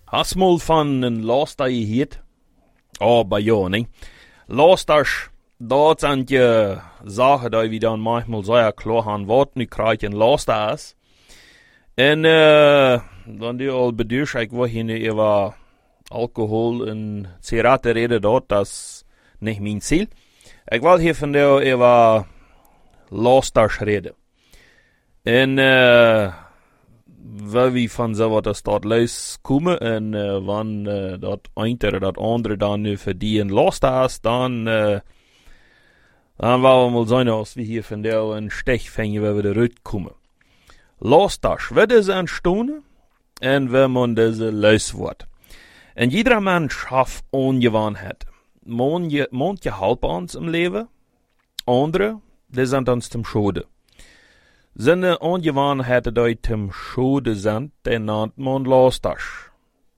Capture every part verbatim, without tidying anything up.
Hast mal van een laster gehoord? Oh, bij jou, ne? Lasters, dat zijn je zaken die we dan manchmal sehr klar haben, wat nu krijg je een laster is. En uh, dan die al bedoel ik wohin over alcohol en sigaretten reden, dat is niet mijn ziel. Ik wil hier van jou over lasters reden. En uh, wil we van zo wat als dat lees komen en uh, wanneer uh, dat een of dat andere dan nu voor die een laster is, dan uh, dan wil we mal zijn als we hier van jou een stech vangen, waar we eruit komen. Lasters, wat is entstanden en wie man deze lees wordt. En jeder mens heeft ongewoonheid. Manche, manche helpen ons im leven, andere, die zijn ons zum Schode. Zijn de ongewoonheden die zum Schode zijn, die nennt man lasters.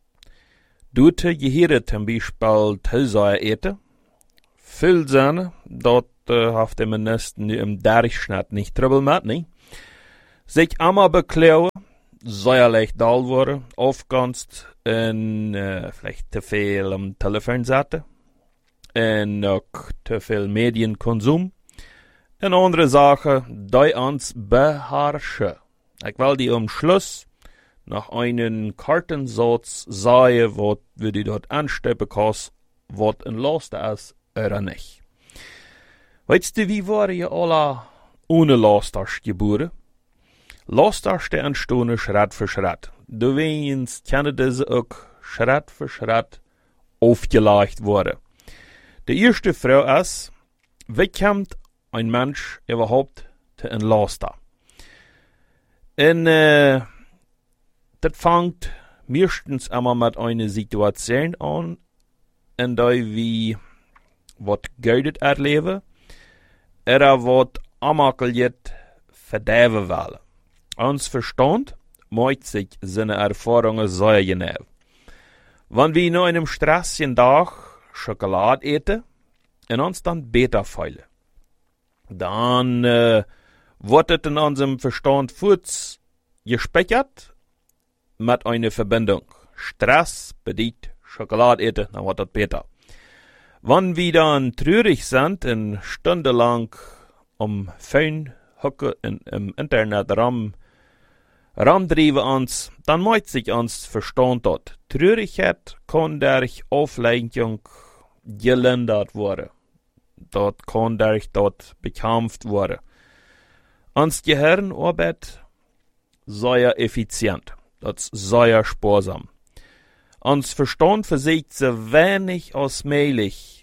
Doet je hier zum Beispiel Tilseier eten, veel zijn, dat uh, heeft de minister nu im Durchschnitt nicht Trouble mit, ne? Sich einmal beklauen, sehr leicht dal worden, aufganst en uh, vielleicht te veel am Telefon zaten, en ook te veel Medienkonsum, en andere Sachen, die uns beherrschen. Ich will die am Schluss nach einem Kartensatz sagen, was wir die dort ansteppen kannst, was ein Laster ist oder nicht. Weißt du, wie waren ihr alle ohne Lasters geboren? Lasters, die entstehen Schritt für Schritt. Du weißt, können diese auch Schritt für Schritt aufgelegt worden. Die erste Frage ist, wie kommt ein Mensch überhaupt zu einem Laster? Und äh, das fängt meistens einmal mit einer Situation an, in der wir was Geld erleben, oder was amakelt verderben wollen. Ons Verstand macht sich seine Erfahrungen sehr genau. Wenn wir nach einem stressigen Tag Schokolade eten und uns dann besser fühlen, dann äh, wird es in unserem Verstand kurz gespeichert mit einer Verbindung. Stress bedeutet Schokolade eten, dann wird das besser. Wenn wir dann traurig sind und stundenlang am Phone hocken und im Internet rum ramdriven uns, dann macht sich uns Verstand dort. Traurigkeit kann durch Auflenkung gelindert werden. Dort kann durch dort bekämpft werden. Uns Gehirn arbeitet sehr effizient. Das ist sehr sparsam. Uns Verstand versucht so wenig als möglich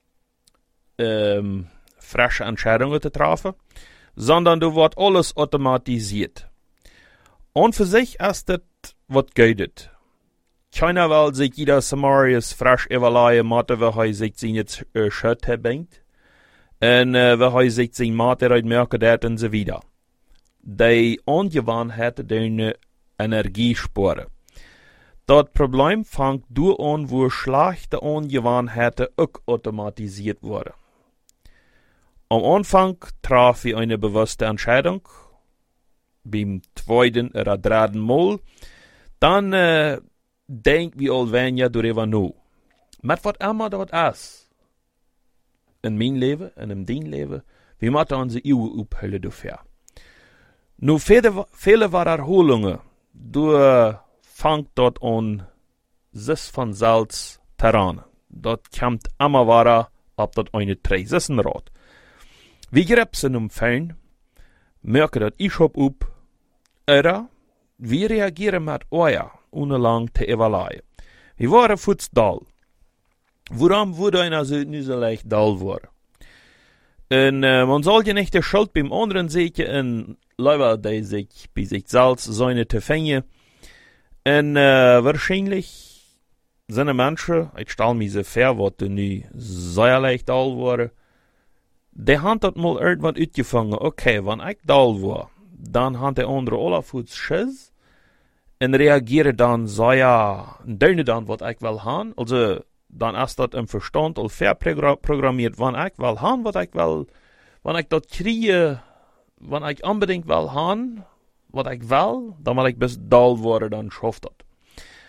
ähm, frische Entscheidungen zu treffen, sondern du wird alles automatisiert. Und für sich ist das, was geht. Keiner will sich jeder Samarias frisch überlegen, Mathe, wie er sich seine äh, Schritt herbringt. Und äh, wie er sich seine Mathe merken hat und so weiter. Die Ungewohnheiten deine Energie sparen. Das Problem fängt durch an, wo schlechte Ungewohnheiten auch automatisiert wurden. Am Anfang traf ich eine bewusste Entscheidung. Beim zweiten oder dritten Mal. Dann äh, denken wir all weniger darüber nach. Mit was immer das ist. In mein Leben, in dem dein Leben, wir müssen unsere Uhr aufhören dafür. Nur viele, viele Wiederholungen, du fängt dort an, sich von Salz Terrain. Dort kommt immer weiter, ab dort eine Dreh. Das ist ein Rat. Wir grebsen um Fein, merken dat ich hab up, oder wir reagieren mit euer, ohne lang zu evaluieren. Wir waren futsdal. Warum wurde einer so nicht so leicht dal worden? Und äh, man soll ja nicht der Schuld beim anderen sehen, und leider die sich bei sich selbst seine zu fangen. Und äh, wahrscheinlich sind Menschen, ich stelle mir so vor, was nu sehr leicht dal worden, die haben dat mal irgendwann uitgevangen. Okay, wenn ich dal war, dann haben die andere alle voets schiss und reagieren dann so, ja, doen dann, was ich will haben. Also, dann ist das im Verstand al verprogrammiert, wenn ich will haben, was ich will, wenn ich das kriege, wenn ich unbedingt will haben, was ich will, dann will ich bis dal worden, dann schafft das.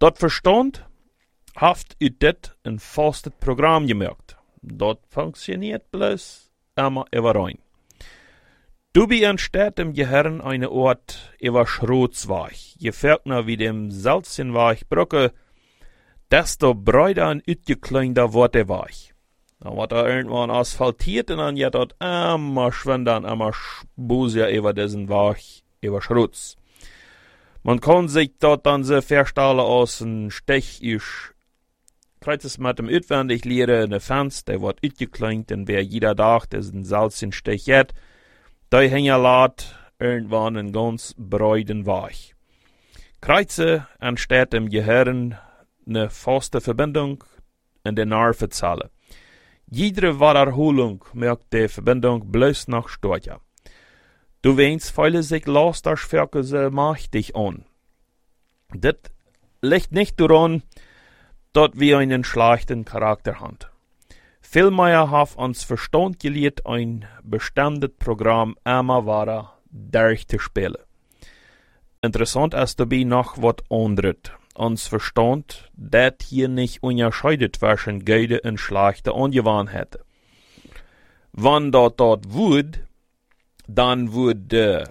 Dat verstand haft u dit een vastet Programm gemerkt. Dat funktioniert bloß immer überein. Du bi entsteht im Gehirn eine Art über Schrotzweich. Je ferner wie dem Salzenweich brücke, desto breiter und utgekleinter wird der Weich. Dann wird er irgendwann asphaltiert und dann geht dort immer schwindern, immer busier über diesen Weich, über Schrotz. Man kann sich dort dann so verstellen aus ein Stech ist. Kreuz es mit dem utwendig Lehre in der Fans, der wird utgekleint und wer jeder Tag diesen Salzenstech hat, der hängt lat irgendwann ein ganz breiten Weich. Kreuze entsteht im Gehirn eine feste Verbindung in der Nervenzelle. Jede Wiederholung merkt die Verbindung bloß noch stärker. Du weinst, fühle sich los, das Ferkel so mächtig an. Das liegt nicht daran, dass wir einen schlechten Charakter haben. Vielmehr hat uns Verstand gelehrt, ein bestimmtes Programm immer weiter durchzuspielen. Interessant ist dabei noch was anderes. Uns Verstand, das hier nicht unterscheidet zwischen gute und schlechte Angewohnheiten. Wenn dort dort wird, dann wird, äh,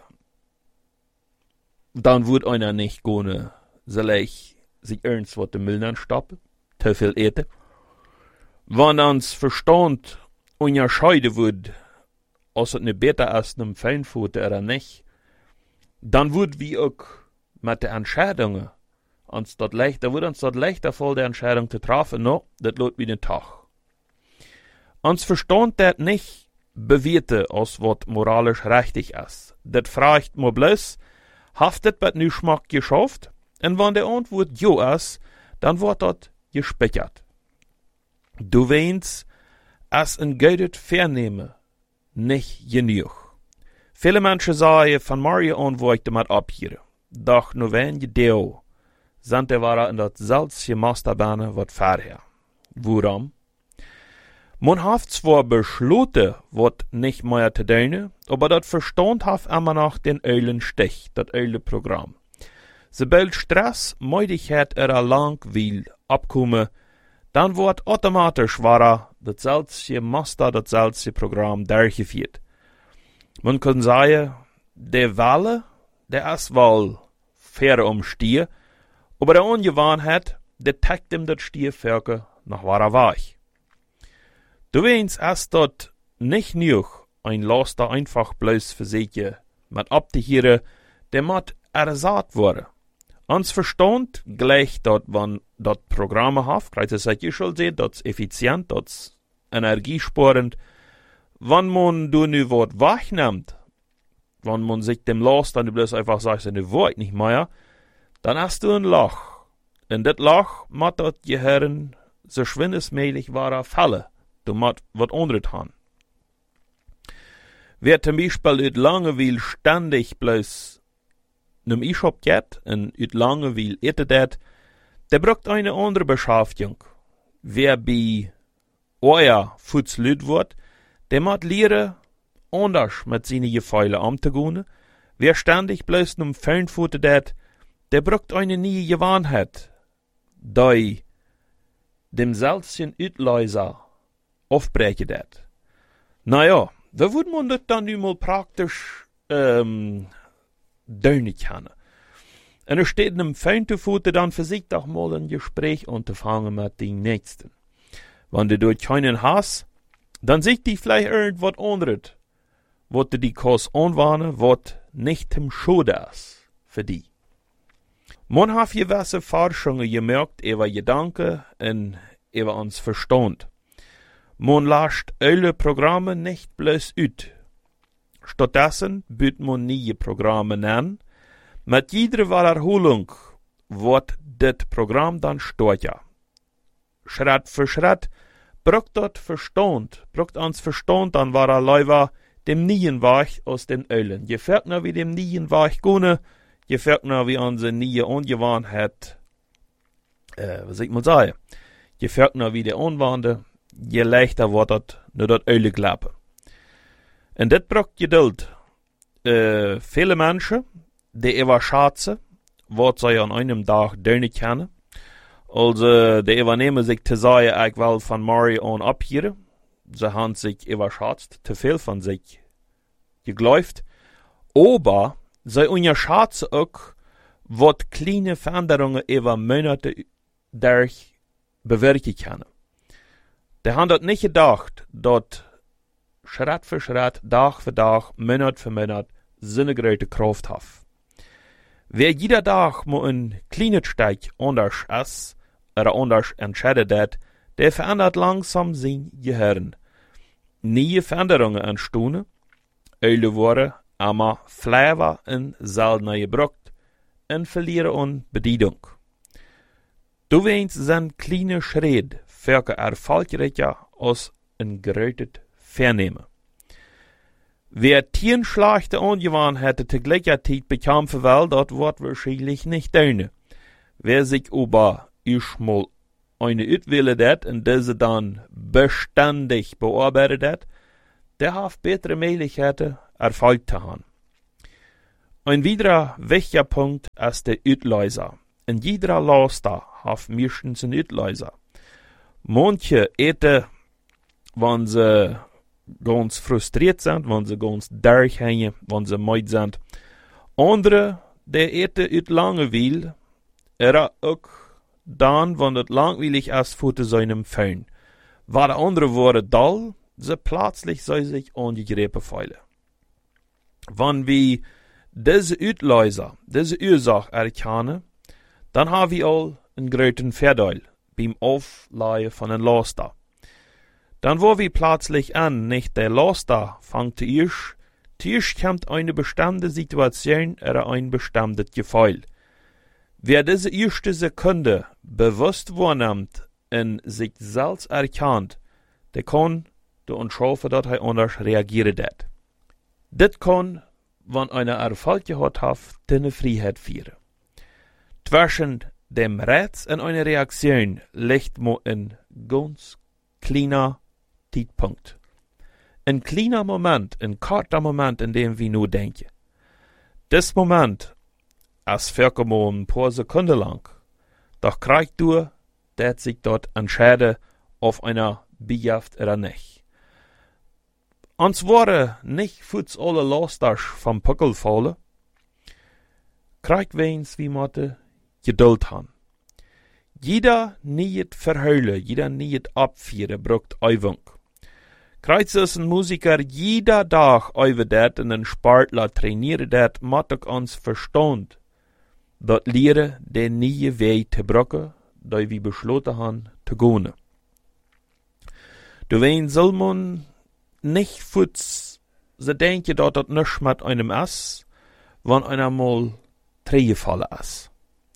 dann wird einer nicht gehen, soll ich sich ernst was den Müll anstoppen, zu viel eten. Wenn uns Verstand unterscheiden wird, als es nicht besser ist, einem Feinfutter oder nicht, dann wird wie auch mit den Entscheidungen, uns dort leichter, wird uns dort leichter fallen, die Entscheidung zu treffen, no, das läuft wie den Tag. Uns Verstand das nicht bewerten, als was moralisch richtig ist. Das fragt mir bloß, haft das mit Geschmack geschafft? Und wenn die Antwort ja ist, dann wird das gespeichert. Du weinst, es ein gutes Vernehmen nicht genug. Viele Menschen sagen, von Mario an wo ich damit abhören. Doch nur wenn je deo, sind die Ware in das seltsame Masterbahn wat vorher. Warum? Man hat zwar beschlossen, was nicht mehr zu tun, aber das Verstand hat immer noch den ölen Stich, das öle Programm. Sobald Stress, Müdigkeit oder Langweil abkommen, dann wird automatisch wahrer das seltsame Master, das seltsame Programm durchgeführt. Man kann sagen, der Wille, der ist wohl fair um Stier, aber der Ungewohnheit, der trägt ihm das Stierferke nach wahrer Weich. Du weinst erst dort nicht nur ein Laster einfach bloß für sich mit abzuhören, der mit ersat wurde. Uns Verstand gleich dort, wann dort Programme hat, kreuz es euch schon sehen, dort effizient, dort energiesparend. Wenn man du nu was wahrnimmt, wenn man sich dem Last dann bloß einfach sagt, ne Wort nicht mehr, dann hast du ein Loch. In das Loch macht das Gehirn so schwindesmäßig wahrer Falle. Du macht was anderes haben. Wer zum Beispiel ut Langeweil ständig bloß nem E-Shop geht und ut Langeweil etet dat, der braucht eine andere Beschäftigung. Wer bei euer Futzlüt wird, der macht lernen, anders mit seinen Gefeilen umzugehen. Wer ständig bloß nem Fernfutter dat, der braucht eine neue Gewohnheit, die dem seltenen Utleiser aufbrechen dat. Naja, da würde man das dann mal praktisch ähm, dönig können. Und er steht einem Fernfutter dann für sich doch mal ein Gespräch anzufangen mit den Nächsten. Wenn du dort keinen hast, dann sieht die vielleicht irgendwas anderes, was du die Kurs anwarnen, was nicht im Schode ist für die. Man hat gewisse Forschungen gemerkt über Gedanken und über uns Verstand. Man lasst alle Programme nicht bloß ut. Stattdessen bietet man neue Programme an. Mit jeder Wiederholung wird das Programm dann stärker. Schritt für Schritt braucht das Verstand, braucht uns Verstand dann war er leider dem neuen Weg aus den Ölen. Je ferner wie dem neuen Weg gehen, je ferner wie unsere neue Ungewohnheit, äh, was ich mal sagen, je ferner wie der Unwande, je leichter wird das nur das Öle klappen. Und das braucht Geduld. Äh, viele Menschen, die über schätzen, was sie an einem Tag nicht kennen, Also, de übernehmen sich te sagen, ich will von Mario an abhieren. Sie haben sich überschätzt, te viel von sich geglaubt. Aber sie unterschätzen auch, was kleine Veränderungen über Monate durch bewirken können. Die haben dort nicht gedacht, dass Schritt für Schritt, Tag für Tag, Monat für Monat, so eine große Kraft hat. Wer jeder Tag mal ein kleines Stück anders ist, oder anders entscheidet hat, der verändert langsam sein Gehirn. Neue Veränderungen entstehen, alle Worte, aber Flavor in seltener gebraucht, und verlieren an Bedeutung. Du weinst sind kleine Schritte für erfolgreicher als ein gerötet Vernehmen. Wer tien schlechte angewandt hätte, zu gleicher Zeit bekam für Welt, das wird wahrscheinlich nicht tun. Wer sich aber ich mal eine Utwille dat und diese dann beständig bearbeitet hat, der hat bessere Möglichkeiten, Erfolg zu haben. Ein weiterer wichtiger Punkt ist der Utlöser. In jeder Laster hat meistens einen Utlöser. Manche eten, wenn sie ganz frustriert sind, wenn sie ganz durchhängen, wenn sie müde sind. Andere, die eten uit Langeweile, oder auch dann, wenn es langweilig ist, für seinem Föhn. Weil andere worden dull, sie plötzlich sei sich angegriffen fühlen. Wenn wir diese Utlöser, diese Ursache erkennen, dann haben wir all einen großen Vorteil beim Aufleihen von einem Laster. Dann wo wir plötzlich an, nicht der Laster fängt erst, zuerst kommt eine bestimmte Situation oder ein bestimmtes Gefühl. Wer diese erste Sekunde bewusst wahrnimmt und sich selbst erkennt, der kann der Unschuldige, dass er anders reagieren wird. Das kann, wenn einer Erfolg gehabt hat, deine Freiheit führen. Zwischen dem Reiz und einer Reaktion liegt nur ein ganz kleiner Zeitpunkt. Ein kleiner Moment, ein kurzer Moment, in dem wir nur denken. Das Moment ist circa mal ein paar Sekunden lang. Doch kriegt du, dass sich dort entscheidet, auf einer Bejaft oder nicht. Uns wurde nicht fürs alle Lasters vom Puckel fallen, kriegt weins wie Mathe Geduld haben. Jeder niet verheulen, jeder niet abführen, braucht Übung. Kreuz ist ein Musiker jeder Tag über dat und ein Sportler trainieren dat, mat ik uns verstand, dat leren den nie Weg te brücken, da wir beschlossen haben, zu gehen. Du wein soll man nicht futz, se denken, dat dat nisch mit einem ist, wann einer mal treifallen ist.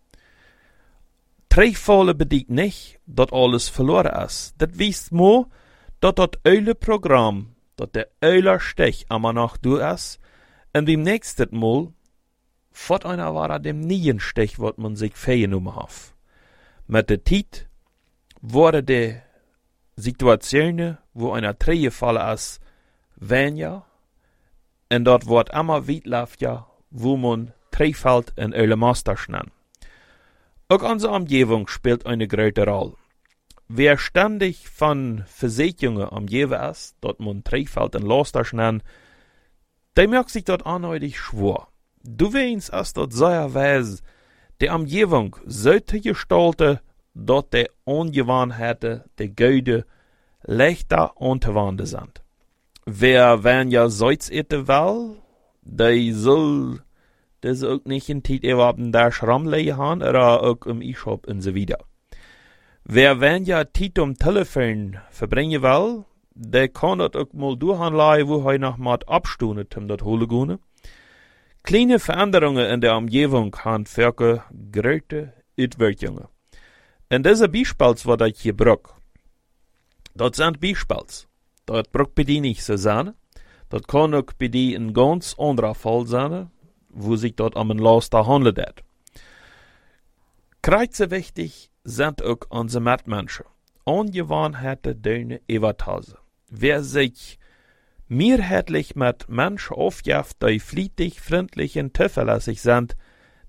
Treifallen bedeutet nicht, dat alles verloren ist. Dat wisst mo, dat dat eule Programm, dat der euler Stech immer noch du ist, und beim nächsten Mal, fort einer war dem nien Stech, wat man sich feigenommen hat. Mit der Zeit wurde die Situationen, wo einer Treie fallen ist, weniger, und dort wird immer weiter, wo man Treifalt in eule Masters nennt. Auch unsere Umgebung spielt eine große Rolle. Wer ständig von Versicherungen umgeben ist, dort man Treifalt und Lasters nennt, der merkt sich dort anheutig schwor. Du weinst, als dort sehr weiß, die Umgebung sollte gestalten, dort die Ungewohnheiten, die Güte, leichter anzuwenden sind. Wer wenn ja Salz eten will, der soll das auch nicht in Zeit erwarten, da Schramm legen haben, oder auch im E-Shop und so weiter. Wer wenn ja Zeit um Telefon verbringen will, der kann das auch mal durchanleihen, wo er noch mal abstunden, um das holen gehen. Kleine Veränderungen in der Umgebung haben für große Auswirkungen. Und diese Beispiele, was ich hier brauche, das sind Beispiele. Das braucht bei dir nicht so sein. Das kann auch bei dir ein ganz anderer Fall sein, wo sich dort um ein Laster handelt. Kreuze wichtig sind auch unsere Mitmenschen. Ungewohnheiten deine Evatase. Wer sich mehrheitlich mit Menschen aufjagt, die fließig, freundlich und zuverlässig sind,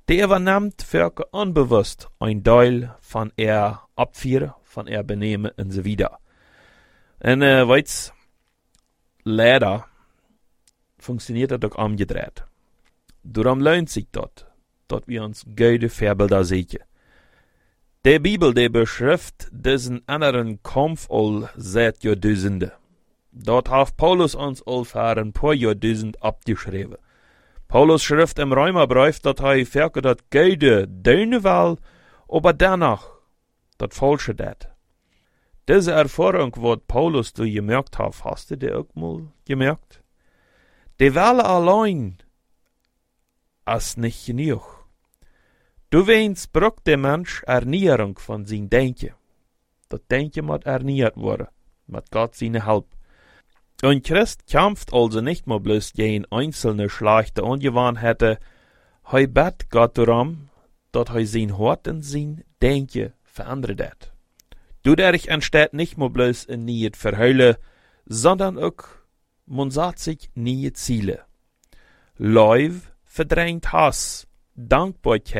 Die übernimmt für unbewusst ein Teil von ihr Abwehr, von ihr Benehmen und so weiter. Und äh, weit's, leider funktioniert das auch umgedreht. Darum lohnt sich das, dass wir uns gute Vorbilder sehen. Die Bibel, die beschrift diesen anderen Kampf all seit Jahrtausenden. Dort hat Paulus uns all für ein paar Jahrtausend abgeschrieben. Paulus schrift im Römerbrief, dass er für das Gute deine will, aber danach das Falsche dat. Diese Erfahrung, was Paulus du gemerkt hat, hast du die auch mal gemerkt? Die Welle allein ist nicht genug. Du weinst, braucht der Mensch Ernährung von sein Denken. Das Denken muss ernährt werden, mit Gott seine Hilfe. Ein Christ kämpft also nicht mehr bloß gegen einzelne schlechte Angewohnheiten, er bat Gott darum, dass er sein Hort und sein Denken verändert hat. Dadurch entsteht nicht mehr bloß ein neues Verheulen, sondern auch, man sagt sich, neue Ziele. Leuv verdrängt Hass, Dankbarkeit